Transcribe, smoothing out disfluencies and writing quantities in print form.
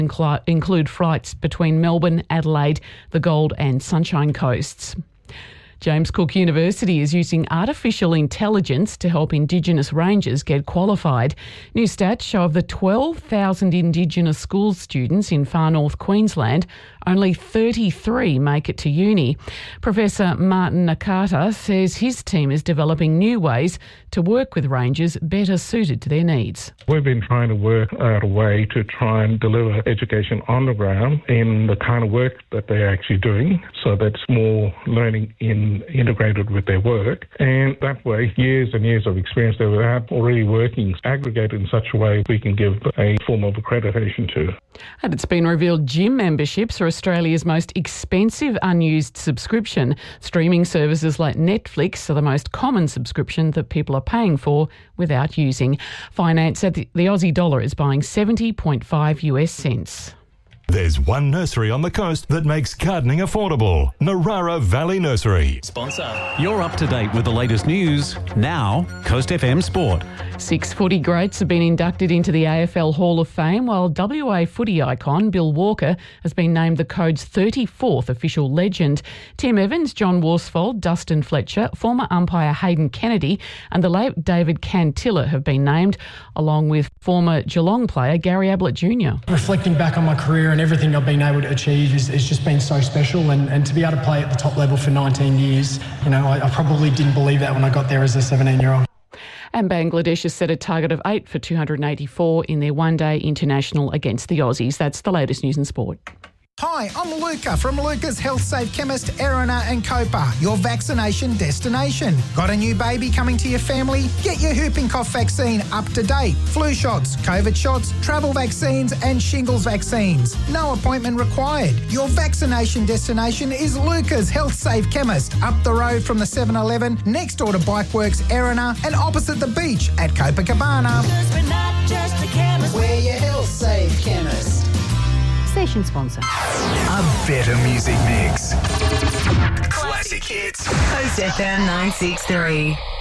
include flights between Melbourne, Adelaide, the Gold and Sunshine Coasts. James Cook University is using artificial intelligence to help Indigenous rangers get qualified. New stats show of the 12,000 Indigenous school students in far north Queensland, only 33 make it to uni. Professor Martin Nakata says his team is developing new ways to work with rangers better suited to their needs. We've been trying to work out a way to try and deliver education on the ground in the kind of work that they're actually doing, so that's more learning integrated with their work. And that way, years and years of experience they would have already working aggregated in such a way we can give a form of accreditation to. And it's been revealed gym memberships are Australia's most expensive unused subscription. Streaming services like Netflix are the most common subscription that people are paying for without using. Finance at the Aussie dollar is buying 70.5 US cents. There's one nursery on the coast that makes gardening affordable. Narara Valley Nursery. Sponsor. You're up to date with the latest news. Now, Coast FM Sport. 6 footy greats have been inducted into the AFL Hall of Fame, while WA footy icon Bill Walker has been named the Code's 34th official legend. Tim Evans, John Worsfold, Dustin Fletcher, former umpire Hayden Kennedy and the late David Cantilla have been named, along with former Geelong player Gary Ablett Jr. Reflecting back on my career and everything I've been able to achieve has just been so special, and to be able to play at the top level for 19 years, I probably didn't believe that when I got there as a 17-year-old. And Bangladesh has set a target of 8 for 284 in their one-day international against the Aussies. That's the latest news and sport. Hi, I'm Luca from Luca's Health Safe Chemist, Erina and Copa, your vaccination destination. Got a new baby coming to your family? Get your whooping cough vaccine up to date. Flu shots, COVID shots, travel vaccines and shingles vaccines. No appointment required. Your vaccination destination is Luca's Health Safe Chemist, up the road from the 7-Eleven, next door to Bikeworks, Erina and opposite the beach at Copacabana. Because we're not just a chemist, we're your Health Safe Chemist. Station sponsor. A better music mix. Classic hits. Coast FM 963.